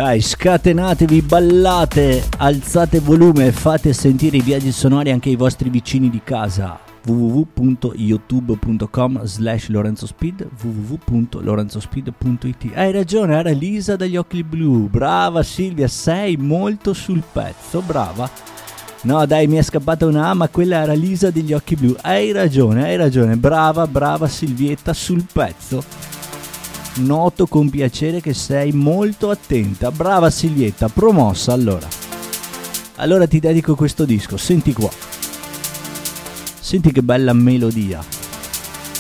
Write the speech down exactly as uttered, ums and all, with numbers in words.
Dai, scatenatevi, ballate, alzate volume e fate sentire i viaggi sonori anche ai vostri vicini di casa. w w w punto youtube punto com slash lorenzospeed w w w punto lorenzospeed punto i t. Hai ragione, era Lisa dagli occhi blu. Brava Silvia, sei molto sul pezzo, brava. No dai, mi è scappata una A, ma quella era Lisa degli occhi blu. Hai ragione, hai ragione, brava, brava Silvietta, sul pezzo. Noto con piacere che sei molto attenta. Brava Silvietta, promossa allora. Allora ti dedico questo disco, senti qua. Senti che bella melodia.